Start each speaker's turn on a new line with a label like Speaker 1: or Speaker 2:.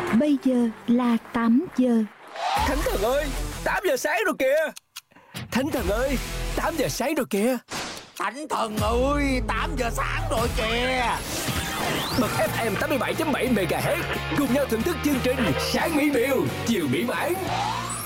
Speaker 1: Bây giờ là 8 giờ.
Speaker 2: Thánh thần ơi, 8 giờ sáng rồi kìa. Thánh thần ơi, 8 giờ sáng rồi kìa.
Speaker 3: Thánh thần ơi, 8 giờ sáng rồi kìa.
Speaker 2: Bật FM 87.7 MHz cùng nhau thưởng thức chương trình Sáng mỹ miều, chiều mỹ mãn.